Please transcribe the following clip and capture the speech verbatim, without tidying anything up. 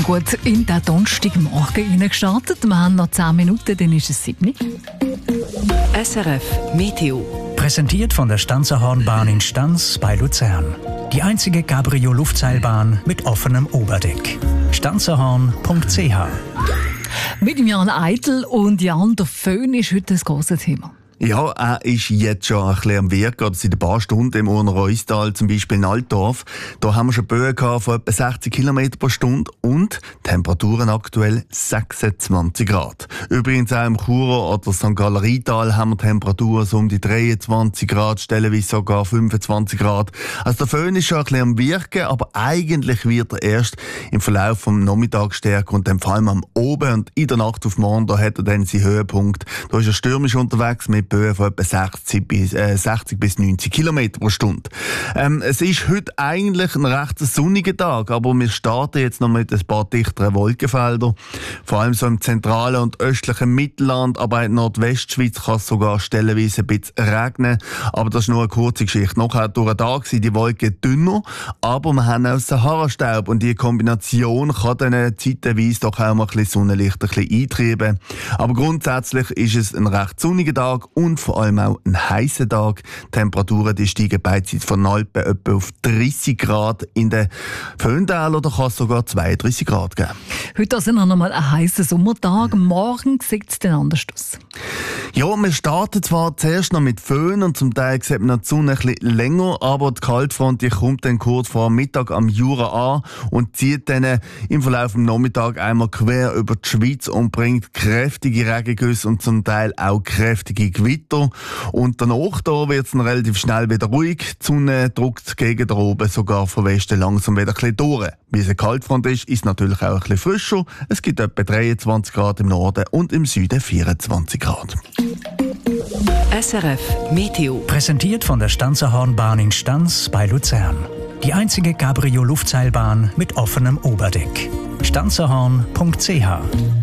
Gut, in den Donnerstagmorgen reingestartet. Wir haben noch zehn Minuten, dann ist es sieben. S R F Meteo. Präsentiert von der Stanzerhornbahn in Stanz bei Luzern. Die einzige Cabrio-Luftseilbahn mit offenem Oberdeck. stanzerhorn punkt c h. Mit dem Jan Eitel und Jan, der Föhn ist heute ein grosses Thema. Ja, er ist jetzt schon ein bisschen am Wirken, oder seit ein paar Stunden im Urner Reustal, zum Beispiel in Altdorf. Da haben wir schon Böen gehabt von etwa sechzig Kilometer pro Stunde und Temperaturen aktuell sechsundzwanzig Grad. Übrigens auch im Churer oder Sankt Gallerietal haben wir Temperaturen so um die dreiundzwanzig Grad, stellenweise sogar fünfundzwanzig Grad. Also der Föhn ist schon ein bisschen am Wirken, aber eigentlich wird er erst im Verlauf des Nachmittags stärker und dann vor allem am Oben und in der Nacht auf morgen, da hat er dann seinen Höhepunkt. Da ist er stürmisch unterwegs mit Böen von etwa sechzig bis, äh, sechzig bis neunzig Kilometer pro Stunde. Ähm, es ist heute eigentlich ein recht sonniger Tag, aber wir starten jetzt noch mit ein paar dichteren Wolkenfeldern. Vor allem so im zentralen und östlichen Mittelland, aber in der Nordwestschweiz kann es sogar stellenweise ein bisschen regnen. Aber das ist nur eine kurze Geschichte. Nachher durch den Tag sind die Wolken dünner, aber wir haben auch Sahara-Staub und die Kombination kann dann zeitweise doch auch mal ein bisschen Sonnenlicht ein bisschen eintreiben. Aber grundsätzlich ist es ein recht sonniger Tag und vor allem auch ein heißer Tag. Die Temperaturen die steigen beidseits von Alpen etwa auf dreißig Grad. In den Föhntälern kann es sogar zweiunddreißig Grad geben. Heute ist noch einmal ein heißer Sommertag. Morgen sieht es dann anders aus. Ja, wir starten zwar zuerst noch mit Föhn und zum Teil sieht man die Sonne ein bisschen länger, aber die Kaltfront die kommt dann kurz vor Mittag am Jura an und zieht dann im Verlauf des Nachmittags einmal quer über die Schweiz und bringt kräftige Regengüsse und zum Teil auch kräftige Gewitter. Und danach da wird es relativ schnell wieder ruhig. Die Sonne drückt gegen da oben sogar von Westen langsam wieder ein bisschen durch. Wie es eine Kaltfront ist, ist es natürlich auch ein bisschen frischer. Es gibt etwa dreiundzwanzig Grad im Norden und im Süden vierundzwanzig Grad. S R F Meteo. Präsentiert von der Stanzerhornbahn in Stanz bei Luzern. Die einzige Cabrio-Luftseilbahn mit offenem Oberdeck. stanzerhorn punkt c h.